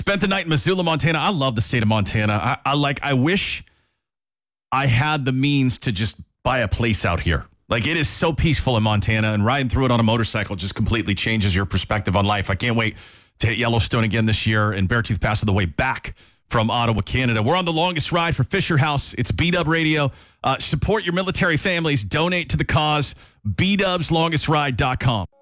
Spent the night in Missoula, Montana. I love the state of Montana. I wish I had the means to just buy a place out here. Like, it is so peaceful in Montana, and riding through it on a motorcycle just completely changes your perspective on life. I can't wait to hit Yellowstone again this year and Beartooth Pass on the way back from Ottawa, Canada. We're on the longest ride for Fisher House. It's B-Dub Radio. Support your military families. Donate to the cause. BDubsLongestRide.com.